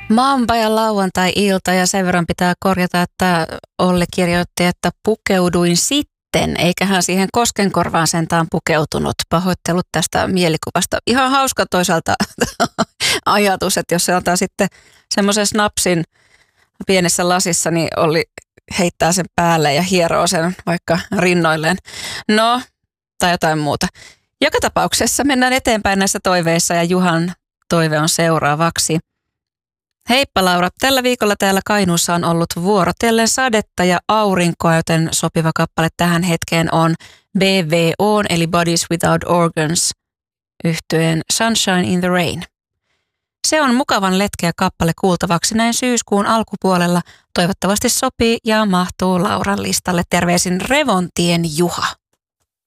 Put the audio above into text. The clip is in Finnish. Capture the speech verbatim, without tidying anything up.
Maanpa ja lauantai-ilta ja sen verran pitää korjata, että Olli kirjoitti, että pukeuduin sitten, eikä hän siihen koskenkorvaan sentään pukeutunut. Pahoittelut tästä mielikuvasta. Ihan hauska toisaalta ajatus, että jos se antaa sitten semmoisen snapsin pienessä lasissa, niin Olli heittää sen päälle ja hieroo sen vaikka rinnoilleen. No, tai jotain muuta. Joka tapauksessa mennään eteenpäin näissä toiveissa ja Juhan toive on seuraavaksi. Heippa Laura, tällä viikolla täällä Kainuussa on ollut vuorotellen sadetta ja aurinkoa, joten sopiva kappale tähän hetkeen on B W O eli Bodies Without Organs yhtyen Sunshine in the Rain. Se on mukavan letkeä kappale kuultavaksi näin syyskuun alkupuolella. Toivottavasti sopii ja mahtuu Lauran listalle. Terveisin Revontien Juha.